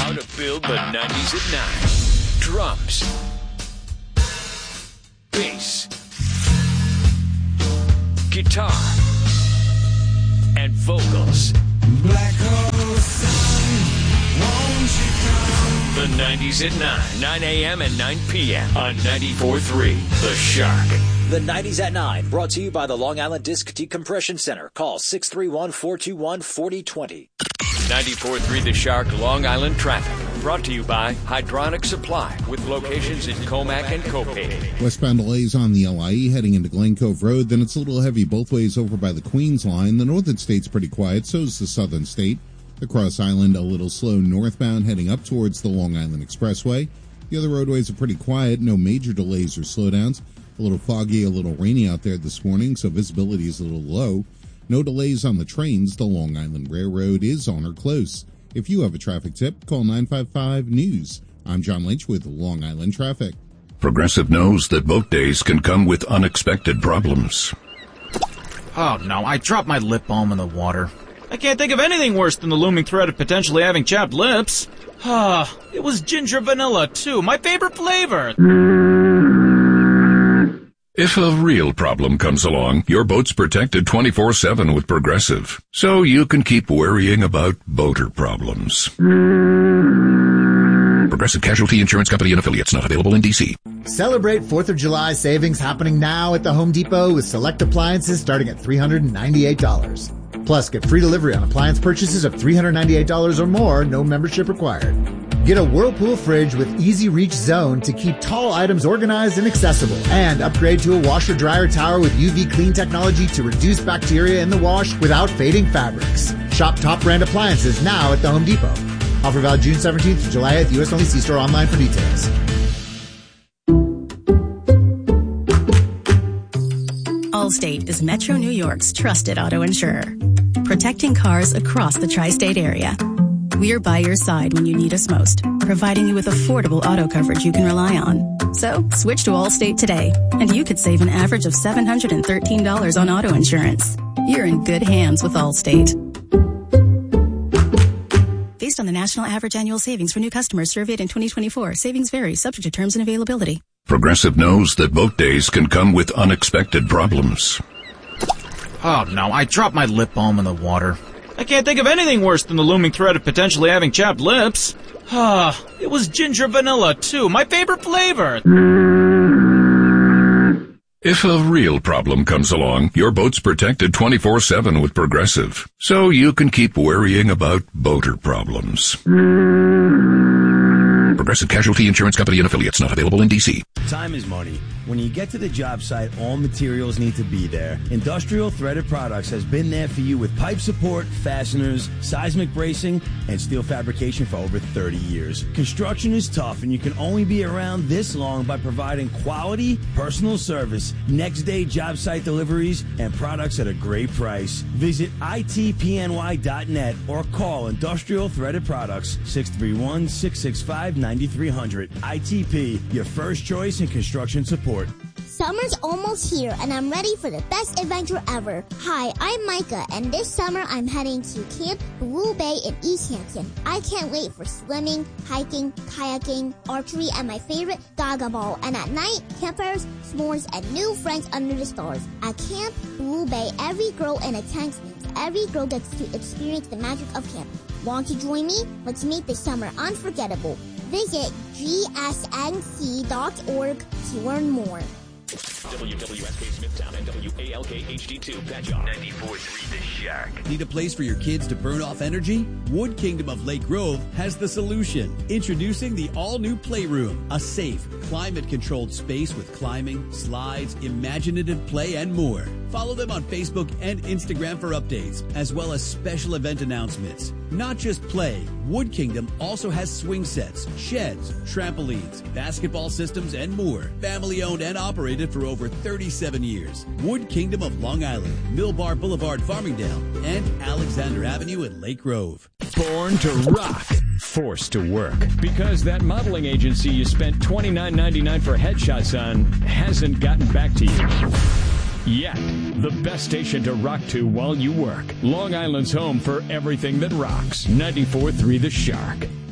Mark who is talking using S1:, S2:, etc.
S1: How to build the 90s at 9. Drums. Bass. Guitar. And vocals.
S2: Black hole sun, won't you come?
S1: The 90s at 9 a.m. and 9 p.m. on 94.3 The Shark.
S3: The 90s at 9, brought to you by the Long Island Disc Decompression Center. Call 631-421-4020.
S1: 94.3 The Shark, Long Island traffic. Brought to you by Hydronic Supply, with locations in Comac and Copay.
S4: Westbound delays on the LIE heading into Glen Cove Road. Then it's a little heavy both ways over by the Queens line. The northern state's pretty quiet, so is the southern state. Across Island, a little slow northbound heading up towards the Long Island Expressway. The other roadways are pretty quiet, no major delays or slowdowns. A little foggy, a little rainy out there this morning, so visibility is a little low. No delays on the trains. The Long Island Railroad is on or close. If you have a traffic tip, call 955-NEWS. I'm John Lynch with Long Island Traffic.
S5: Progressive knows that boat days can come with unexpected problems.
S6: Oh no, I dropped my lip balm in the water. I can't think of anything worse than the looming threat of potentially having chapped lips. It was ginger vanilla, too, my favorite flavor.
S5: If a real problem comes along, your boat's protected 24/7 with Progressive, so you can keep worrying about boater problems. Progressive Casualty Insurance Company and Affiliates, not available in D.C.
S7: Celebrate 4th of July savings happening now at the Home Depot with select appliances starting at $398. Plus, get free delivery on appliance purchases of $398 or more, no membership required. Get a Whirlpool fridge with Easy Reach Zone to keep tall items organized and accessible. And upgrade to a washer-dryer tower with UV clean technology to reduce bacteria in the wash without fading fabrics. Shop top brand appliances now at the Home Depot. Offer valid June 17th to July 8th, U.S. only. See store online for details.
S8: Allstate is Metro New York's trusted auto insurer, protecting cars across the tri-state area. We're by your side when you need us most, providing you with affordable auto coverage you can rely on. So, switch to Allstate today, and you could save an average of $713 on auto insurance. You're in good hands with Allstate. Based on the national average annual savings for new customers surveyed in 2024, savings vary, subject to terms and availability.
S5: Progressive knows that boat days can come with unexpected problems.
S6: Oh no, I dropped my lip balm in the water. I can't think of anything worse than the looming threat of potentially having chapped lips. It was ginger vanilla, too, my favorite flavor.
S5: If a real problem comes along, your boat's protected 24/7 with Progressive, so you can keep worrying about boater problems. Progressive Casualty Insurance Company and Affiliates, not available in D.C.
S9: Time is money. When you get to the job site, all materials need to be there. Industrial Threaded Products has been there for you with pipe support, fasteners, seismic bracing, and steel fabrication for over 30 years. Construction is tough, and you can only be around this long by providing quality, personal service, next-day job site deliveries, and products at a great price. Visit itpny.net or call Industrial Threaded Products, 631-665-9300. ITP, your first choice in construction support.
S10: Summer's almost here, and I'm ready for the best adventure ever. Hi, I'm Micah, and this summer I'm heading to Camp Blue Bay in East Hampton. I can't wait for swimming, hiking, kayaking, archery, and my favorite, Gaga Ball. And at night, campfires, s'mores, and new friends under the stars. At Camp Blue Bay, every girl in a tank means every girl gets to experience the magic of camp. Want to join me? Let's make this summer unforgettable. Visit gsnc.org to learn more.
S1: WWSK Smithtown and WALK HD2 Patchogue. 94.3 The Shark.
S11: Need a place for your kids to burn off energy? Wood Kingdom of Lake Grove has the solution. Introducing the all-new Playroom, a safe, climate-controlled space with climbing, slides, imaginative play, and more. Follow them on Facebook and Instagram for updates, as well as special event announcements. Not just play, Wood Kingdom also has swing sets, sheds, trampolines, basketball systems, and more. Family owned and operated for over 37 years. Wood Kingdom of Long Island, Millbar Boulevard, Farmingdale, and Alexander Avenue in Lake Grove.
S1: Born to rock, forced to work. Because that modeling agency you spent $29.99 for headshots on hasn't gotten back to you yet. The best station to rock to while you work. Long Island's home for everything that rocks. 94.3 The Shark.